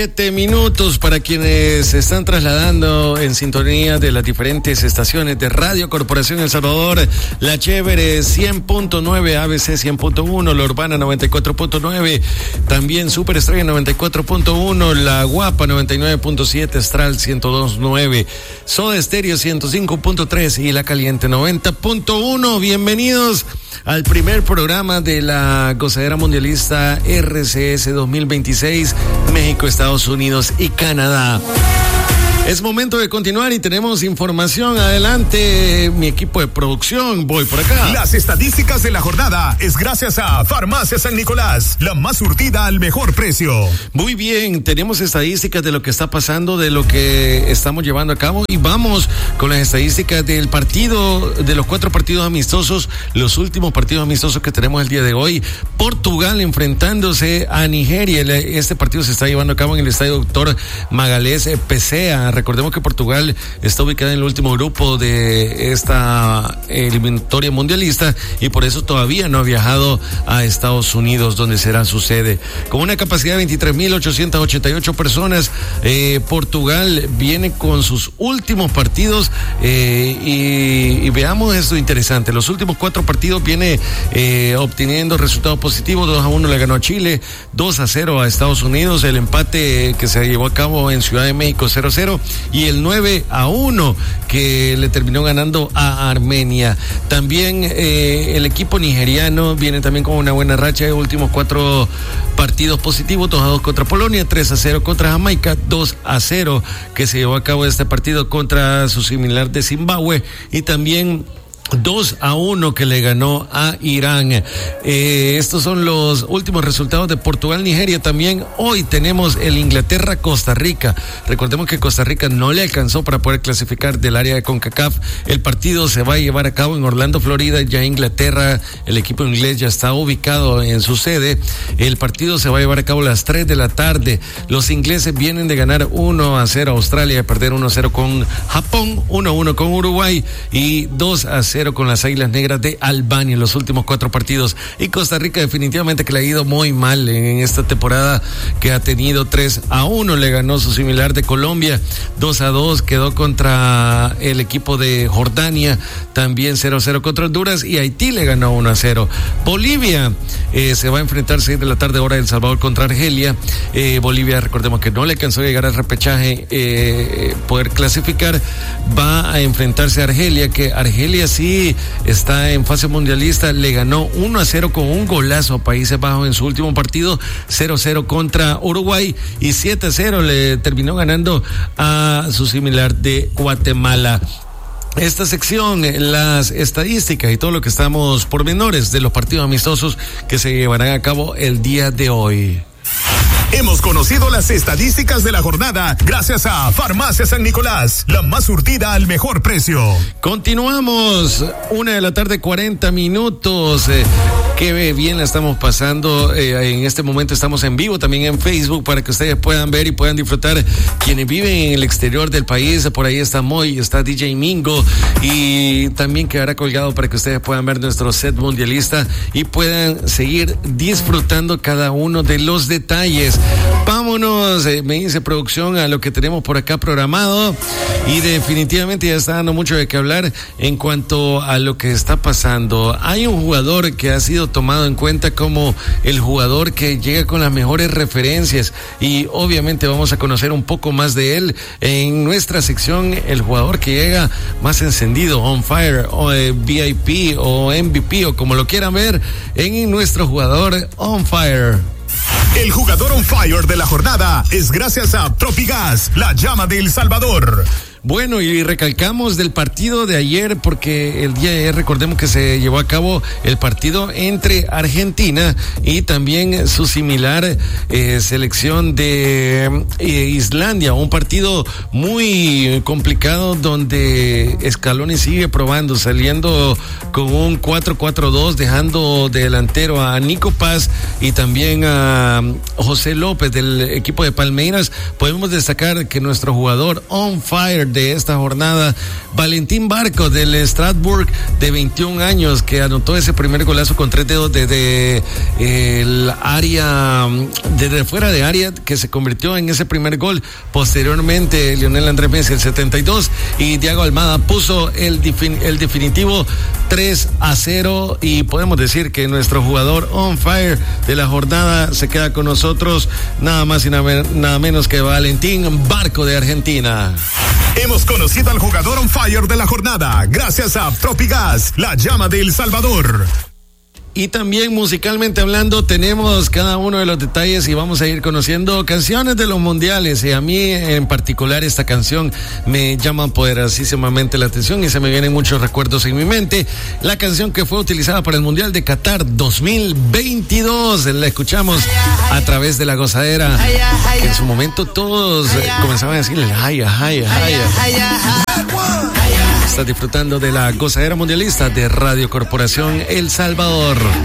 7 minutos para quienes se están trasladando en sintonía de las diferentes estaciones de Radio Corporación El Salvador, La Chévere 100.9, ABC 100.1, La Urbana 94.9, también Superestrella 94.1, La Guapa 99.7, Astral 102.9, Soda Estéreo 105.3 y La Caliente 90.1. Bienvenidos al primer programa de la Gozadera Mundialista RCS 2026, México, Estados Unidos y Canadá. Es momento de continuar y tenemos información. Adelante, mi equipo de producción. Voy por acá. Las estadísticas de la jornada es gracias a Farmacia San Nicolás, la más surtida al mejor precio. Muy bien, tenemos estadísticas de lo que está pasando, de lo que estamos llevando a cabo y vamos con las estadísticas del partido, de los 4 partidos amistosos, los últimos partidos amistosos que tenemos el día de hoy. Portugal enfrentándose a Nigeria. Este partido se está llevando a cabo en el Estadio Doctor Magalhães Pecea. Recordemos que Portugal está ubicada en el último grupo de esta eliminatoria mundialista y por eso todavía no ha viajado a Estados Unidos, donde será su sede. Con una capacidad de 23.888 personas, Portugal viene con sus últimos partidos y veamos esto interesante. Los últimos 4 partidos viene obteniendo resultados positivos. 2-1 le ganó a Chile, 2-0 a Estados Unidos, el empate que se llevó a cabo en Ciudad de México 0-0 y el 9-1 que le terminó ganando a Armenia. También el equipo nigeriano viene también con una buena racha de últimos 4 partidos positivos, 2-2 contra Polonia, 3-0 contra Jamaica, 2-0 que se llevó a cabo este partido contra su similar de Zimbabue y también 2-1 que le ganó a Irán. Estos son los últimos resultados de Portugal-Nigeria. También hoy tenemos el Inglaterra-Costa Rica. Recordemos que Costa Rica no le alcanzó para poder clasificar del área de CONCACAF. El partido se va a llevar a cabo en Orlando, Florida. Ya Inglaterra, el equipo inglés ya está ubicado en su sede. El partido se va a llevar a cabo a las 3 de la tarde. Los ingleses vienen de ganar 1-0 a Australia, de perder 1-0 con Japón, 1-1 con Uruguay y 2-0 con las Águilas Negras de Albania en los últimos 4 partidos. Y Costa Rica definitivamente que le ha ido muy mal en esta temporada, que ha tenido 3-1, le ganó su similar de Colombia, 2-2 quedó contra el equipo de Jordania, también 0-0 contra Honduras y Haití le ganó 1-0. Bolivia se va a enfrentar 6 de la tarde hora de El Salvador contra Argelia. Bolivia, recordemos que no le alcanzó a llegar al repechaje, poder clasificar, va a enfrentarse a Argelia, que Argelia sí está en fase mundialista, le ganó 1-0 con un golazo a Países Bajos en su último partido, 0-0 contra Uruguay y 7-0 le terminó ganando a su similar de Guatemala. Esta sección, las estadísticas y todo lo que estamos pormenores de los partidos amistosos que se llevarán a cabo el día de hoy. Hemos conocido las estadísticas de la jornada gracias a Farmacia San Nicolás, la más surtida al mejor precio. Continuamos, 1:40 p.m. Qué bien la estamos pasando. En este momento estamos en vivo también en Facebook para que ustedes puedan ver y puedan disfrutar. Quienes viven en el exterior del país, por ahí está Moy, está DJ Mingo y también quedará colgado para que ustedes puedan ver nuestro set mundialista y puedan seguir disfrutando cada uno de los detalles. Vámonos, me dice producción, a lo que tenemos por acá programado y definitivamente ya está dando mucho de qué hablar en cuanto a lo que está pasando. Hay un jugador que ha sido tomado en cuenta como el jugador que llega con las mejores referencias y obviamente vamos a conocer un poco más de él en nuestra sección, el jugador que llega más encendido, on fire, o VIP o MVP o como lo quieran ver, en nuestro jugador on fire. El jugador on fire de la jornada es gracias a Tropigas, la llama de El Salvador. Bueno, y recalcamos del partido de ayer, porque el día de ayer recordemos que se llevó a cabo el partido entre Argentina y también su similar selección de Islandia, un partido muy complicado donde Scaloni sigue probando, saliendo con un 4-4-2, dejando de delantero a Nico Paz y también a José López del equipo de Palmeiras. Podemos destacar que nuestro jugador on fire de esta jornada, Valentín Barco del Strasbourg, de 21 años, que anotó ese primer golazo con 3 dedos desde el área, desde fuera de área, que se convirtió en ese primer gol. Posteriormente, Lionel Andrés Messi, el 72, y Thiago Almada puso el definitivo 3-0, y podemos decir que nuestro jugador on fire de la jornada se queda con nosotros, nada más y nada menos que Valentín Barco de Argentina. Hemos conocido al jugador on fire de la jornada gracias a Tropigas, la llama de El Salvador. Y también musicalmente hablando tenemos cada uno de los detalles y vamos a ir conociendo canciones de los mundiales, y a mí en particular esta canción me llama poderosísimamente la atención y se me vienen muchos recuerdos en mi mente. La canción que fue utilizada para el Mundial de Qatar 2022, la escuchamos a través de La Gozadera, que en su momento todos comenzaban a decirle jaya. Estás disfrutando de La Gozadera Mundialista de Radio Corporación El Salvador.